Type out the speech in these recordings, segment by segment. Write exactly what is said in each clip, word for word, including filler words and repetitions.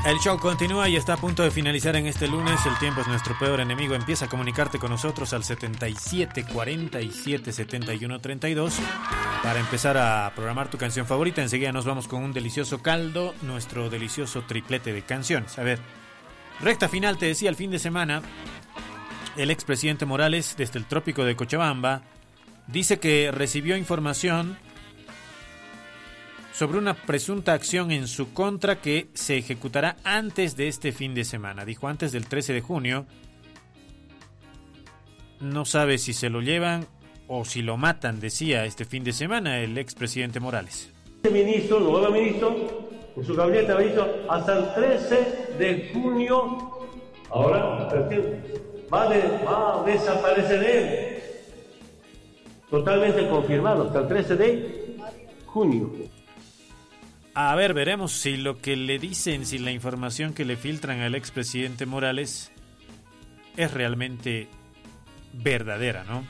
El show continúa y está a punto de finalizar en este lunes. El tiempo es nuestro peor enemigo. Empieza a comunicarte con nosotros al setenta y siete cuarenta y siete setenta y uno treinta y dos para empezar a programar tu canción favorita. Enseguida nos vamos con un delicioso caldo, nuestro delicioso triplete de canciones. A ver, recta final, te decía, el fin de semana, el expresidente Morales, desde el trópico de Cochabamba, dice que recibió información sobre una presunta acción en su contra que se ejecutará antes de este fin de semana. Dijo antes del trece de junio. No sabe si se lo llevan o si lo matan, decía este fin de semana el expresidente Morales. El ministro, el nuevo ministro, en su gabinete ha dicho hasta el trece de junio. Ahora, va, de, va a desaparecer él. Totalmente confirmado, hasta el trece de junio. A ver, veremos si lo que le dicen, si la información que le filtran al expresidente Morales es realmente verdadera, ¿no?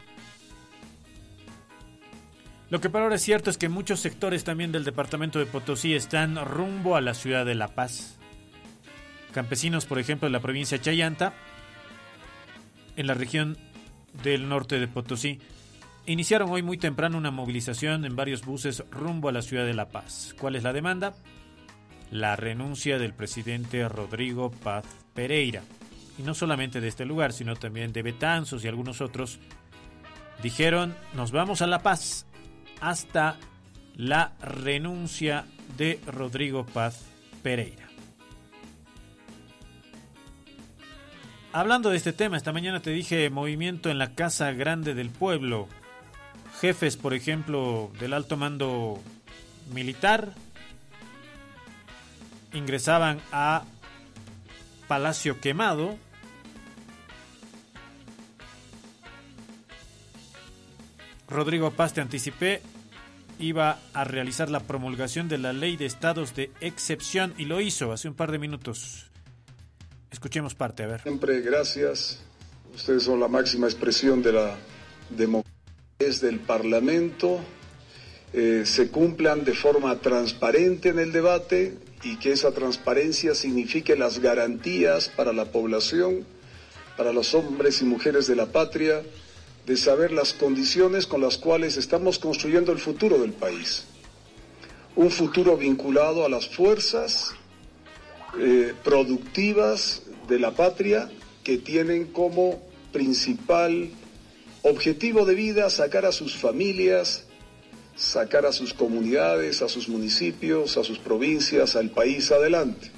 Lo que por ahora es cierto es que muchos sectores también del departamento de Potosí están rumbo a la ciudad de La Paz. Campesinos, por ejemplo, de la provincia de Chayanta, en la región del norte de Potosí, iniciaron hoy muy temprano una movilización en varios buses rumbo a la ciudad de La Paz. ¿Cuál es la demanda? La renuncia del presidente Rodrigo Paz Pereira. Y no solamente de este lugar, sino también de Betanzos y algunos otros. Dijeron, nos vamos a La Paz hasta la renuncia de Rodrigo Paz Pereira. Hablando de este tema, esta mañana te dije movimiento en la Casa Grande del Pueblo. Jefes, por ejemplo, del alto mando militar ingresaban a Palacio Quemado Rodrigo Paz, te anticipé, iba a realizar la promulgación de la ley de estados de excepción y lo hizo hace un par de minutos. Escuchemos parte, a ver. Siempre gracias. Ustedes son la máxima expresión de la democracia del Parlamento. Eh, se cumplan de forma transparente en el debate y que esa transparencia signifique las garantías para la población, para los hombres y mujeres de la patria, de saber las condiciones con las cuales estamos construyendo el futuro del país. Un futuro vinculado a las fuerzas eh, productivas de la patria que tienen como principal objetivo de vida sacar a sus familias, sacar a sus comunidades, a sus municipios, a sus provincias, al país adelante.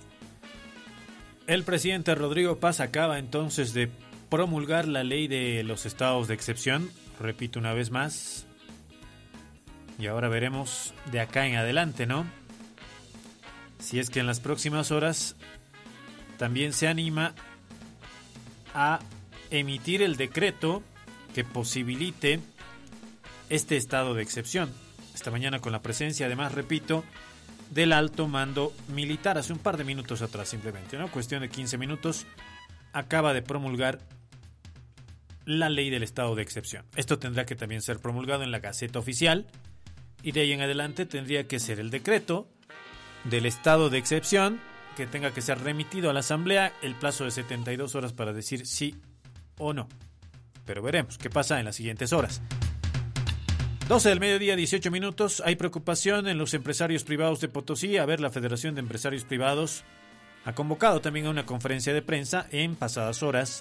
El presidente Rodrigo Paz acaba entonces de promulgar la ley de los estados de excepción, repito una vez más, y ahora veremos de acá en adelante, ¿no? Si es que en las próximas horas también se anima a emitir el decreto que posibilite este estado de excepción. Esta mañana con la presencia, además, repito, del alto mando militar, hace un par de minutos atrás simplemente, ¿no? Cuestión de quince minutos, acaba de promulgar la ley del estado de excepción. Esto tendrá que también ser promulgado en la Gaceta Oficial y de ahí en adelante tendría que ser el decreto del estado de excepción que tenga que ser remitido a la Asamblea, el plazo de setenta y dos horas para decir sí o no. Pero veremos qué pasa en las siguientes horas. doce del mediodía, dieciocho minutos. Hay preocupación en los empresarios privados de Potosí. A ver, la Federación de Empresarios Privados ha convocado también a una conferencia de prensa en pasadas horas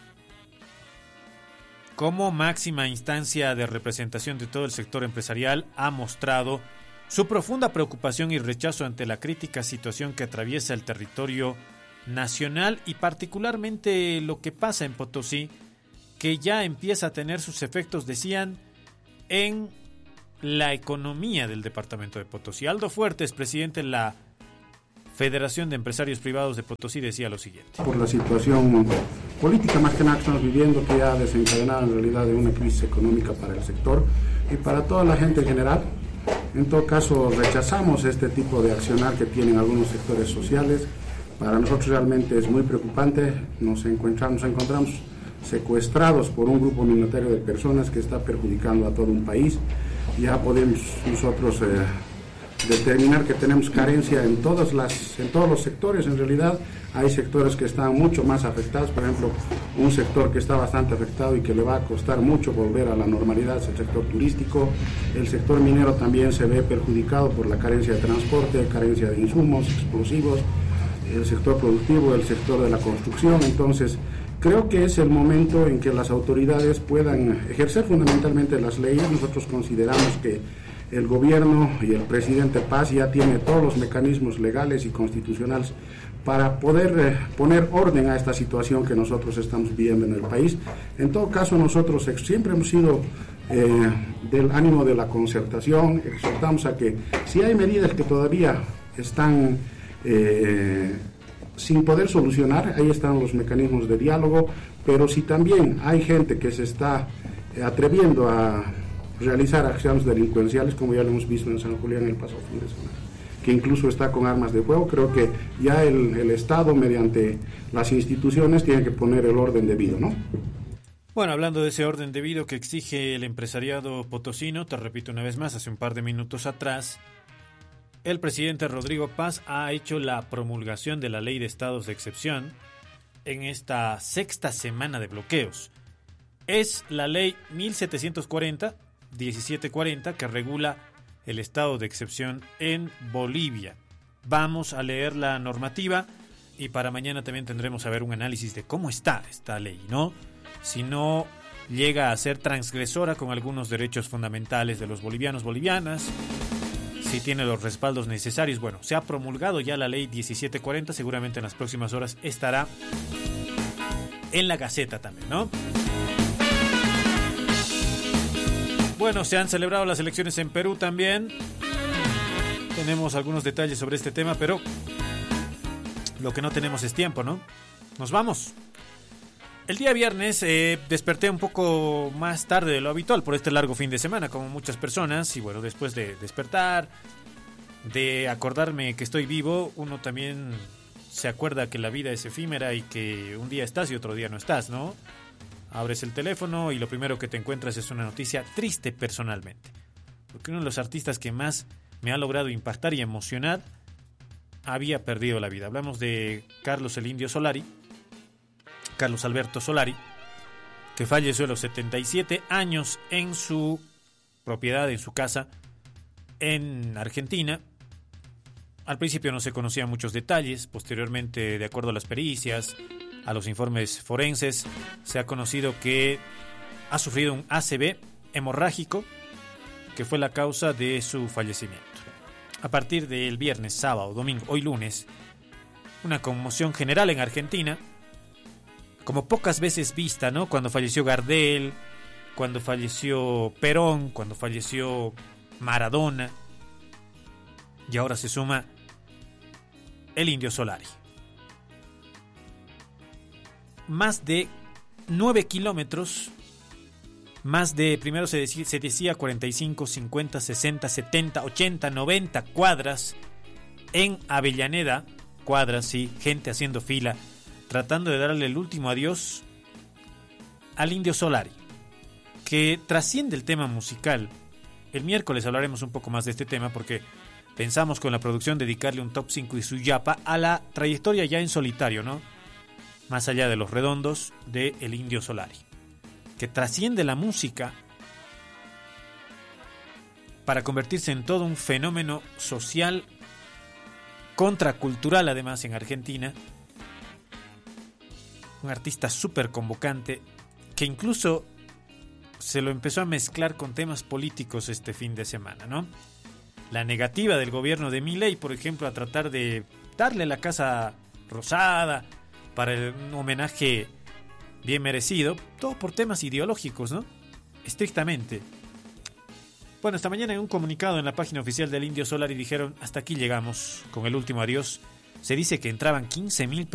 como máxima instancia de representación de todo el sector empresarial. Ha mostrado su profunda preocupación y rechazo ante la crítica situación que atraviesa el territorio nacional y particularmente lo que pasa en Potosí, que ya empieza a tener sus efectos, decían, en la economía del departamento de Potosí. Aldo Fuertes, presidente de la Federación de Empresarios Privados de Potosí, decía lo siguiente. Por la situación política más que nada que estamos viviendo, que ya ha desencadenado en realidad de una crisis económica para el sector y para toda la gente en general. En todo caso, rechazamos este tipo de accionar que tienen algunos sectores sociales. Para nosotros realmente es muy preocupante. Nos encontramos, nos encontramos secuestrados por un grupo minoritario de personas que está perjudicando a todo un país. Ya podemos nosotros eh, determinar que tenemos carencia en todas las, en todos los sectores. En realidad hay sectores que están mucho más afectados. Por ejemplo, un sector que está bastante afectado y que le va a costar mucho volver a la normalidad es el sector turístico. El sector minero también se ve perjudicado por la carencia de transporte, carencia de insumos, explosivos, el sector productivo, el sector de la construcción. Entonces, creo que es el momento en que las autoridades puedan ejercer fundamentalmente las leyes. Nosotros consideramos que el gobierno y el presidente Paz ya tiene todos los mecanismos legales y constitucionales para poder eh, poner orden a esta situación que nosotros estamos viviendo en el país. En todo caso, nosotros siempre hemos sido eh, del ánimo de la concertación. Exhortamos a que si hay medidas que todavía están eh, sin poder solucionar, ahí están los mecanismos de diálogo, pero si también hay gente que se está eh, atreviendo a realizar acciones delincuenciales, como ya lo hemos visto en San Julián el pasado fin de semana, que incluso está con armas de fuego, creo que ya el, el Estado, mediante las instituciones, tiene que poner el orden debido, ¿no? Bueno, hablando de ese orden debido que exige el empresariado potosino, te repito una vez más, hace un par de minutos atrás, el presidente Rodrigo Paz ha hecho la promulgación de la ley de estados de excepción en esta sexta semana de bloqueos. Es la ley mil setecientos cuarenta, diecisiete cuarenta, que regula el estado de excepción en Bolivia. Vamos a leer la normativa y para mañana también tendremos a ver un análisis de cómo está esta ley, ¿no? Si no llega a ser transgresora con algunos derechos fundamentales de los bolivianos, bolivianas, si tiene los respaldos necesarios. Bueno, se ha promulgado ya la ley diecisiete cuarenta, seguramente en las próximas horas estará en la Gaceta también, ¿no? Bueno, se han celebrado las elecciones en Perú también. Tenemos algunos detalles sobre este tema, pero lo que no tenemos es tiempo, ¿no? Nos vamos. El día viernes eh, desperté un poco más tarde de lo habitual por este largo fin de semana, como muchas personas. Y bueno, después de despertar, de acordarme que estoy vivo, uno también se acuerda que la vida es efímera y que un día estás y otro día no estás, ¿no? Abres el teléfono y lo primero que te encuentras es una noticia triste personalmente. Porque uno de los artistas que más me ha logrado impactar y emocionar había perdido la vida. Hablamos de Carlos el Indio Solari, Carlos Alberto Solari, que falleció a los setenta y siete años en su propiedad, en su casa, en Argentina. Al principio no se conocían muchos detalles, posteriormente, de acuerdo a las pericias, a los informes forenses, se ha conocido que ha sufrido un A C V hemorrágico, que fue la causa de su fallecimiento. A partir del viernes, sábado, domingo, hoy lunes, una conmoción general en Argentina, como pocas veces vista, ¿no? Cuando falleció Gardel, cuando falleció Perón, cuando falleció Maradona, y ahora se suma el Indio Solari. Más de nueve kilómetros, más de, primero se decía, se decía cuarenta y cinco, cincuenta, sesenta, setenta, ochenta, noventa cuadras en Avellaneda, cuadras, sí, gente haciendo fila, tratando de darle el último adiós al Indio Solari, que trasciende el tema musical. El miércoles hablaremos un poco más de este tema porque pensamos con la producción dedicarle un top cinco y su yapa a la trayectoria ya en solitario, ¿no? Más allá de los redondos de el Indio Solari, que trasciende la música para convertirse en todo un fenómeno social, contracultural además en Argentina. Un artista súper convocante que incluso se lo empezó a mezclar con temas políticos este fin de semana, ¿no? La negativa del gobierno de Milei, por ejemplo, a tratar de darle la Casa Rosada para un homenaje bien merecido, todo por temas ideológicos, ¿no? Estrictamente. Bueno, esta mañana en un comunicado en la página oficial del Indio Solari dijeron: hasta aquí llegamos con el último adiós. Se dice que entraban quince mil